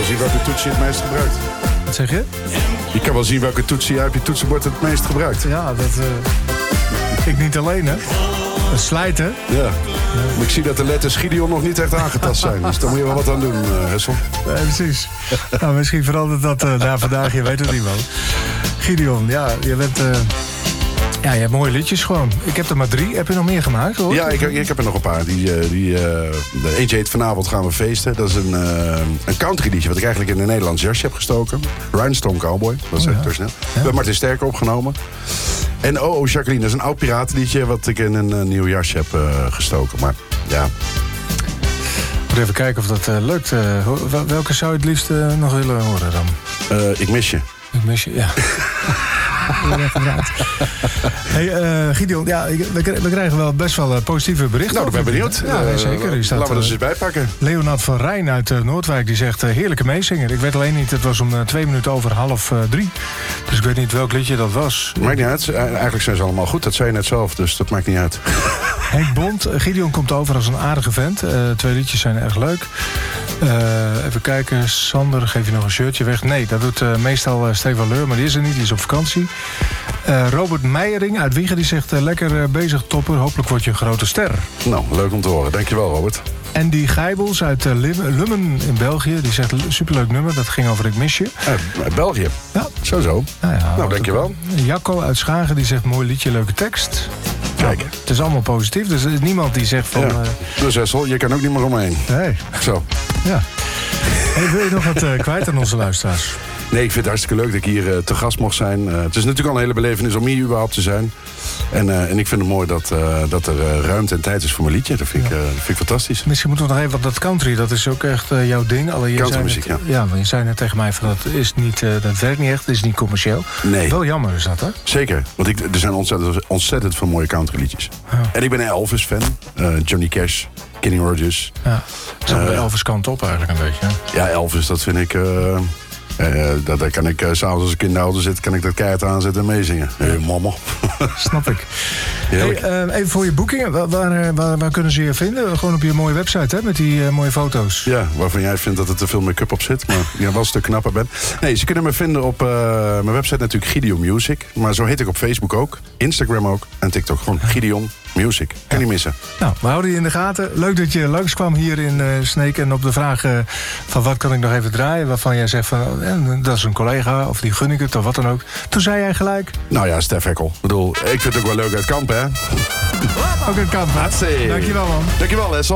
zien welke toets je het meest gebruikt. Wat zeg je? Je kan wel zien welke toets je op je toetsenbord het meest gebruikt. Ja, dat... ik niet alleen, hè. Dat slijten. Ja. Maar ik zie dat de letters Gideon nog niet echt aangetast zijn. Dus daar moet je wel wat aan doen, Hessel. Nee, precies. Nou, misschien verandert dat na vandaag. Je weet het niet wel. Gideon, ja, je bent... Ja, je hebt mooie liedjes gewoon. Ik heb er maar 3. Heb je nog meer gemaakt, hoor? Ja, ik heb er nog een paar. Eentje heet Vanavond gaan we feesten. Dat is een country liedje wat ik eigenlijk in een Nederlands jasje heb gestoken. Rhinestone Cowboy, dat is echt te snel. Ja. Bij Martin Sterker opgenomen. En Oh Jacqueline, dat is een oud piratenliedje wat ik in een nieuw jasje heb gestoken. Maar ja... Even kijken of dat lukt. Welke zou je het liefst nog willen horen dan? Ik mis je. Ik mis je, ja. Hey, Gideon, ja, we krijgen wel best wel positieve berichten. Nou, ik ben benieuwd. Ja, zeker. Laten we er eens bijpakken. Leonard van Rijn uit Noordwijk die zegt heerlijke meezinger. Ik weet alleen niet, het was om 2 minuten over 2:30. Dus ik weet niet welk liedje dat was. Maakt niet uit. Eigenlijk zijn ze allemaal goed. Dat zei je net zelf, dus dat maakt niet uit. Henk Bond, Gideon komt over als een aardige vent. 2 liedjes zijn erg leuk. Even kijken, Sander, geef je nog een shirtje weg? Nee, dat doet meestal Stefan Leur, maar die is er niet, die is op vakantie. Robert Meijering uit Wiegen, die zegt lekker bezig, topper. Hopelijk word je een grote ster. Nou, leuk om te horen. Dankjewel, Robert. Andy Gijbels uit Lummen in België, die zegt superleuk nummer. Dat ging over Ik mis je. Uit België? Ja. Zo. Nou, dankjewel. Jacco uit Schagen, die zegt mooi liedje, leuke tekst. Kijk. Nou, het is allemaal positief, dus er is niemand die zegt van... Ja. Dus Hessel, je kan ook niet meer omheen. Nee. Zo. Ja. Hey, wil je nog wat kwijt aan onze luisteraars? Nee, ik vind het hartstikke leuk dat ik hier te gast mocht zijn. Het is natuurlijk al een hele belevenis om hier überhaupt te zijn. En ik vind het mooi dat er ruimte en tijd is voor mijn liedje. Dat vind ik fantastisch. Misschien moeten we nog even op dat country. Dat is ook echt jouw ding. Countrymuziek, ja. Ja, maar je zei net tegen mij van dat is niet, dat werkt niet echt. Het is niet commercieel. Nee. Wel jammer is dat, hè? Zeker. Want er zijn ontzettend veel mooie countryliedjes. Ja. En ik ben een Elvis-fan. Johnny Cash, Kenny Rogers. Ja. Zo de Elvis kant op eigenlijk een beetje. Hè? Ja, Elvis, dat vind ik... daar kan ik s'avonds als ik in de auto zit, kan ik dat keihard aanzetten en meezingen. Mama. Snap ik. Hey, even voor je boekingen. Waar kunnen ze je vinden? Gewoon op je mooie website, hè? Met die mooie foto's. Ja, waarvan jij vindt dat er te veel make-up op zit. Maar ik wel een stuk knapper ben. Nee, ze kunnen me vinden op mijn website natuurlijk Gideon Music. Maar zo heet ik op Facebook ook. Instagram ook. En TikTok gewoon Gideon Music. Kan niet missen. Nou, we houden je in de gaten. Leuk dat je langskwam hier in Sneek. En op de vraag van wat kan ik nog even draaien? Waarvan jij zegt van dat is een collega. Of die gun ik het of wat dan ook. Toen zei jij gelijk. Nou ja, Stef Hekkel. Ik bedoel, ik vind het ook wel leuk uit Kamp, hè? Ook uit Kamp, hè? Dankjewel, man. Dankjewel, Hessel.